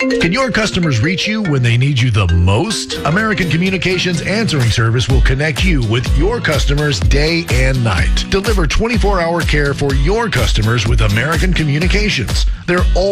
Can your customers reach you when they need you the most? American Communications Answering Service will connect you with your customers day and night. Deliver 24-hour care for your customers with American Communications. They're